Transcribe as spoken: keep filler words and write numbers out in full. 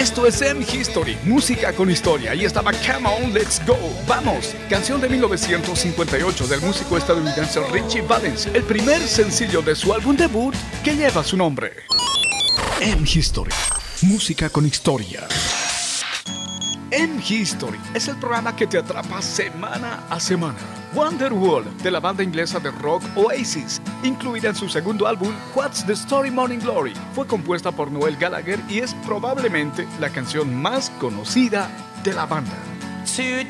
Esto es M History, música con historia. Y estaba Come On, Let's Go, vamos, canción de mil novecientos cincuenta y ocho del músico estadounidense Ritchie Valens, el primer sencillo de su álbum debut que lleva su nombre. M History, música con historia. M History es el programa que te atrapa semana a semana. Wonderwall, de la banda inglesa de rock Oasis, incluida en su segundo álbum What's the Story Morning Glory, fue compuesta por Noel Gallagher y es probablemente la canción más conocida de la banda. Today